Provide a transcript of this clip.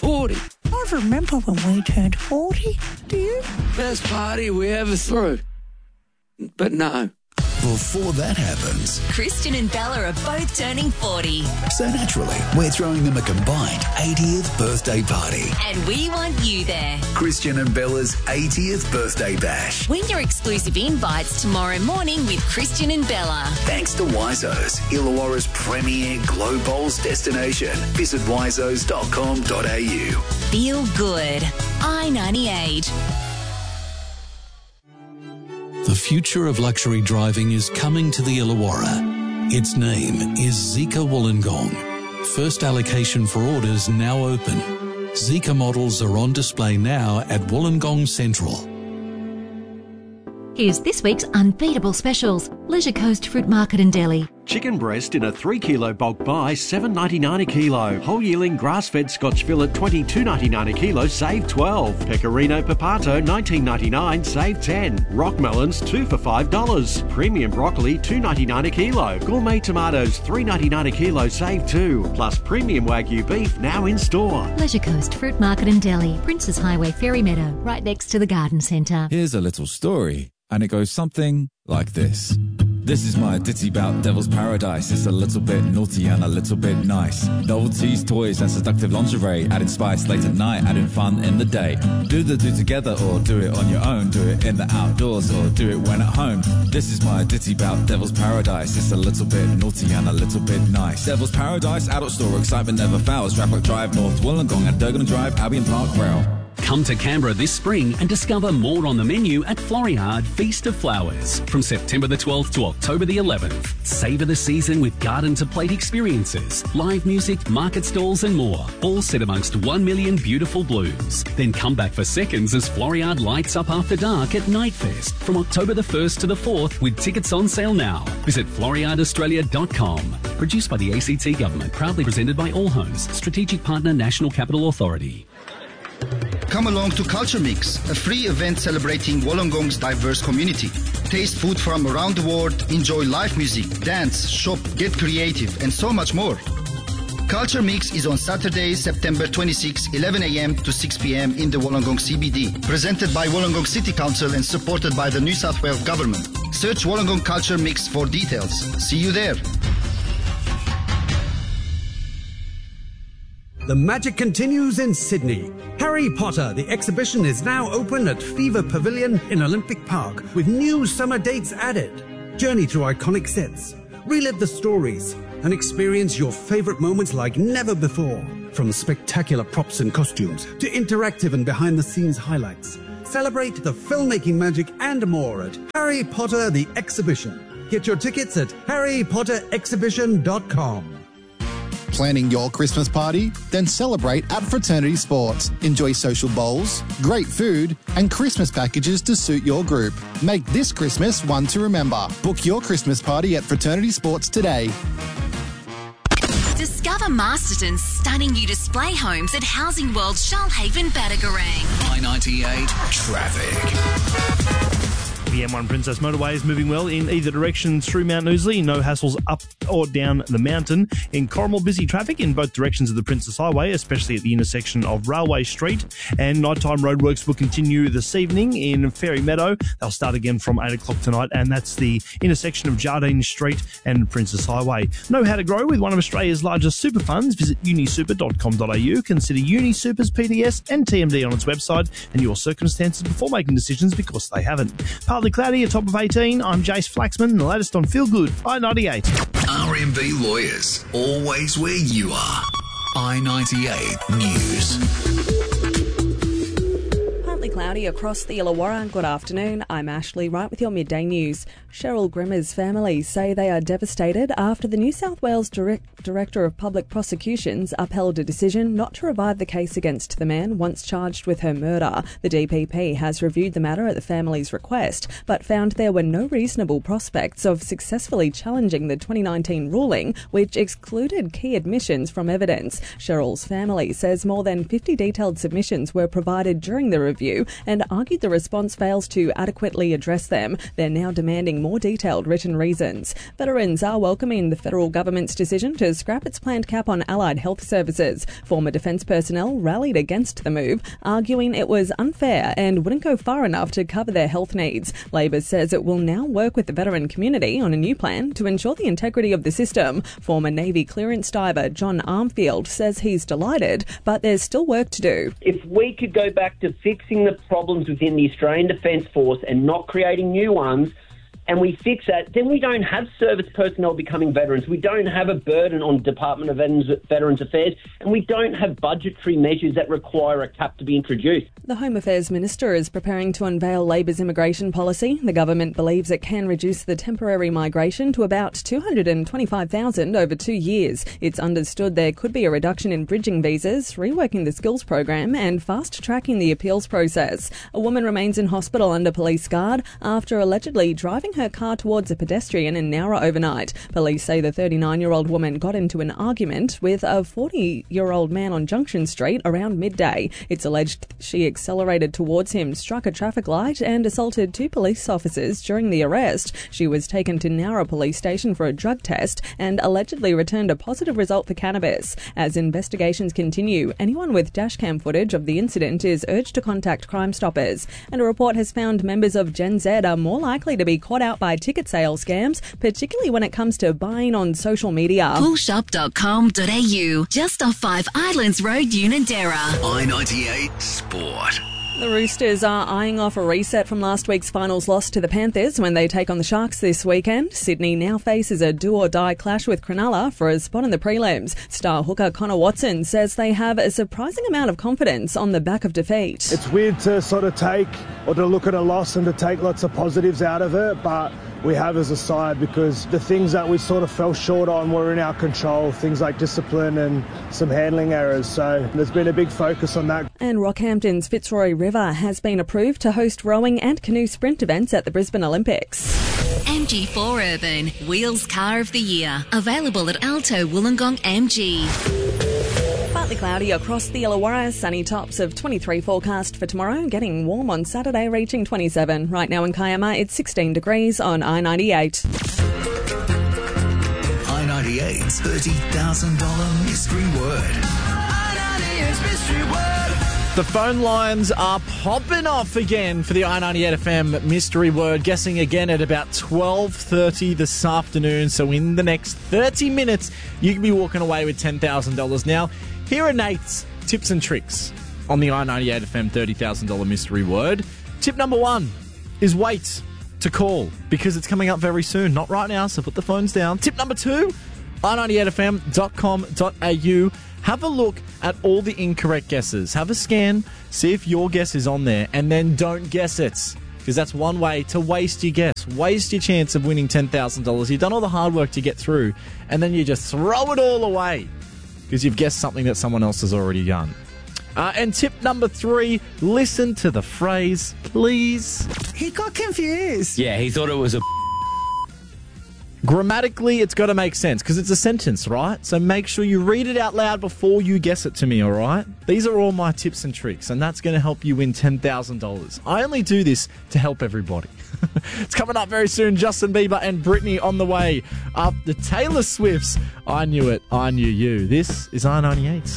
40. I remember when we turned 40. Do you? Best party we ever threw. But no. Before that happens, Christian and Bella are both turning 40. so naturally, we're throwing them a combined 80th birthday party. And we want you there. Christian and Bella's 80th birthday bash. Win your exclusive invites tomorrow morning with Christian and Bella. Thanks to Wiseau's, Illawarra's premier Glow Bowls destination. Visit wiseaus.com.au. Feel good. I-98. The future of luxury driving is coming to the Illawarra. Its name is Zeekr Wollongong. First allocation for orders now open. Zeekr models are on display now at Wollongong Central. Here's this week's unbeatable specials. Leisure Coast Fruit Market and Deli. Chicken breast in a 3 kilo bulk buy, $7.99 a kilo. Whole yearling grass-fed Scotch fillet, $22.99 a kilo, save 12. Pecorino Papato, $19.99, save 10. Rock melons, 2 for $5. Premium broccoli, $2.99 a kilo. Gourmet tomatoes, $3.99 a kilo, save 2. Plus premium Wagyu beef now in store. Leisure Coast Fruit Market and Deli. Princes Highway, Ferry Meadow, right next to the garden centre. Here's a little story, and it goes something like this. This is my ditty about Devil's Paradise. It's a little bit naughty and a little bit nice. Novelties, toys and seductive lingerie. Adding spice late at night, adding fun in the day. Do the two together or do it on your own. Do it in the outdoors or do it when at home. This is my ditty about Devil's Paradise. It's a little bit naughty and a little bit nice. Devil's Paradise, adult store, excitement never fails. Raplock Drive, North Wollongong and Durgan Drive, Albion Park Rail. Come to Canberra this spring and discover more on the menu at Floriade Feast of Flowers from September the 12th to October the 11th. Savour the season with garden-to-plate experiences, live music, market stalls and more, all set amongst 1 million beautiful blooms. Then come back for seconds as Floriade lights up after dark at Nightfest from October the 1st to the 4th with tickets on sale now. Visit FloriadeAustralia.com. Produced by the ACT Government, proudly presented by All Homes, strategic partner National Capital Authority. Come along to Culture Mix, a free event celebrating Wollongong's diverse community. Taste food from around the world, enjoy live music, dance, shop, get creative, and so much more. Culture Mix is on Saturday, September 26, 11 a.m. to 6 p.m. in the Wollongong CBD. Presented by Wollongong City Council and supported by the New South Wales Government. Search Wollongong Culture Mix for details. See you there. The magic continues in Sydney. Harry Potter, the exhibition, is now open at Fever Pavilion in Olympic Park with new summer dates added. Journey through iconic sets, relive the stories, and experience your favourite moments like never before. From spectacular props and costumes to interactive and behind-the-scenes highlights. Celebrate the filmmaking magic and more at Harry Potter, the exhibition. Get your tickets at harrypotterexhibition.com. Planning your Christmas party? Then celebrate at Fraternity Sports. Enjoy social bowls, great food, and Christmas packages to suit your group. Make this Christmas one to remember. Book your Christmas party at Fraternity Sports today. Discover Masterton's stunning new display homes at Housing World Shoalhaven, Badagarang. I-98 traffic. The M1 Princess Motorway is moving well in either direction through Mount Ousley. No hassles up or down the mountain. In Corrimal, busy traffic in both directions of the Princess Highway, especially at the intersection of Railway Street. And nighttime roadworks will continue this evening in Ferry Meadow. They'll start again from 8 o'clock tonight, and that's the intersection of Jardine Street and Princess Highway. Know how to grow with one of Australia's largest super funds? Visit unisuper.com.au. Consider UniSuper's PDS and TMD on its website and your circumstances before making decisions, because they haven't. Partly cloudy, a top of 18. I'm Jace Flaxman, and the latest on Feel Good, I-98. RMB Lawyers, always where you are. I-98 News. Partly cloudy across the Illawarra. Good afternoon. I'm Ashley, right with your midday news. Cheryl Grimmer's family say they are devastated after the New South Wales Director of Public Prosecutions upheld a decision not to revive the case against the man once charged with her murder. The DPP has reviewed the matter at the family's request, but found there were no reasonable prospects of successfully challenging the 2019 ruling, which excluded key admissions from evidence. Cheryl's family says more than 50 detailed submissions were provided during the review, and argued the response fails to adequately address them. They're now demanding more detailed written reasons. Veterans are welcoming the federal government's decision to scrap its planned cap on allied health services. Former defence personnel rallied against the move, arguing it was unfair and wouldn't go far enough to cover their health needs. Labor says it will now work with the veteran community on a new plan to ensure the integrity of the system. Former Navy clearance diver John Armfield says he's delighted, but there's still work to do. If we could go back to fixing the problems within the Australian Defence Force and not creating new ones, and we fix that, then we don't have service personnel becoming veterans. We don't have a burden on Department of Veterans Affairs, and we don't have budgetary measures that require a cap to be introduced. The Home Affairs Minister is preparing to unveil Labor's immigration policy. The government believes it can reduce the temporary migration to about 225,000 over 2 years. It's understood there could be a reduction in bridging visas, reworking the skills program, and fast-tracking the appeals process. A woman remains in hospital under police guard after allegedly driving her car towards a pedestrian in Nowra overnight. Police say the 39-year-old woman got into an argument with a 40-year-old man on Junction Street around midday. It's alleged she accelerated towards him, struck a traffic light and assaulted 2 police officers during the arrest. She was taken to Nowra Police Station for a drug test and allegedly returned a positive result for cannabis. As investigations continue, anyone with dashcam footage of the incident is urged to contact Crime Stoppers. And a report has found members of Gen Z are more likely to be caught out by ticket sale scams, particularly when it comes to buying on social media. Coolshop.com.au, just off 5 Islands Road, Unanderra. I-98 Sport. The Roosters are eyeing off a reset from last week's finals loss to the Panthers when they take on the Sharks this weekend. Sydney now faces a do-or-die clash with Cronulla for a spot in the prelims. Star hooker Connor Watson says they have a surprising amount of confidence on the back of defeat. It's weird to sort of take or to look at a loss and to take lots of positives out of it, but we have as a side because the things that we sort of fell short on were in our control, things like discipline and some handling errors. So there's been a big focus on that. And Rockhampton's Fitzroy River has been approved to host rowing and canoe sprint events at the Brisbane Olympics. MG4 Urban, Wheels Car of the Year. Available at Alto Wollongong MG. Partly cloudy across the Illawarra, sunny tops of 23 forecast for tomorrow, getting warm on Saturday, reaching 27. Right now in Kiama, it's 16 degrees on I-98. I-98's $30,000 mystery word. I-98's mystery word. The phone lines are popping off again for the I-98 FM mystery word. Guessing again at about 12:30 this afternoon. So in the next 30 minutes, you can be walking away with $10,000. Now, here are Nate's tips and tricks on the I-98 FM $30,000 mystery word. Tip number 1 is wait to call because it's coming up very soon. Not right now, so put the phones down. Tip number 2, i98fm.com.au. Have a look at all the incorrect guesses. Have a scan, see if your guess is on there, and then don't guess it. Because that's one way to waste your guess. Waste your chance of winning $10,000. You've done all the hard work to get through, and then you just throw it all away because you've guessed something that someone else has already done. And tip number 3, listen to the phrase, please. He got confused. Yeah, he thought it was a... Grammatically, it's got to make sense because it's a sentence, right? So make sure you read it out loud before you guess it to me, all right? These are all my tips and tricks, and that's going to help you win $10,000. I only do this to help everybody. It's coming up very soon. Justin Bieber and Britney on the way. After Taylor Swift's I Knew It, I Knew You. This is I-98.